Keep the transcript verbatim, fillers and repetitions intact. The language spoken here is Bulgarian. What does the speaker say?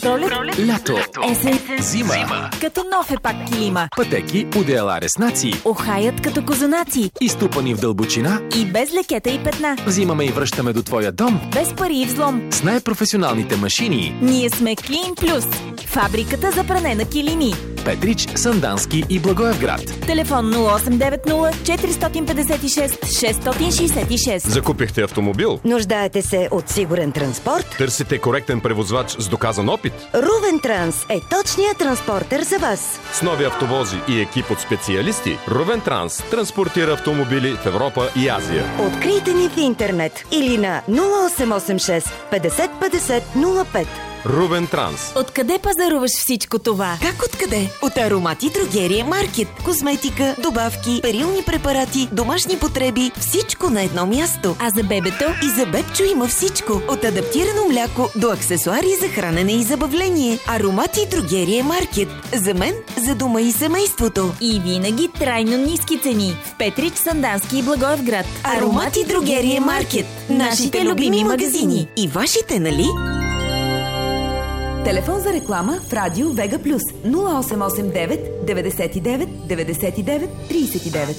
Пролет, лято, есен, зима, като нов е пак килима. пътеки, одеяла реснаци, Охаят като козунаци. изтупани в дълбочина. И без лекета и петна. Взимаме и връщаме до твоя дом Без пари и взлом. с най-професионалните машини. Ние сме Клин Плюс. Фабриката за пране на килими. Петрич, Сандански и Благоевград. Телефон нула осем девет нула четири пет шест шест шест шест. Закупихте автомобил? Нуждаете се от сигурен транспорт? Търсите коректен превозвач с доказан опит? Рувен Транс е точният транспортер за вас. С нови автовози и екип от специалисти, Рувен Транс транспортира автомобили в Европа и Азия. Открийте ни в интернет или на нула осем осем шест петдесет петдесет нула пет. Рувен Транс. Откъде пазаруваш всичко това? Как откъде? От Аромати Дрогерия Маркет. Козметика, добавки, перилни препарати, домашни потреби, всичко на едно място. А за бебето? И за бебчо има всичко. От адаптирано мляко до аксесуари за хранене и забавление. Аромати Дрогерия Маркет. За мен, за дома и семейството. И винаги трайно ниски цени. В Петрич, Сандански и Благоевград. Аромати Дрогерия Маркет. Нашите любими магазини. И вашите, нали? Телефон за реклама в радио Вега Плюс нула осем осем девет деветдесет и девет деветдесет и девет тридесет и девет.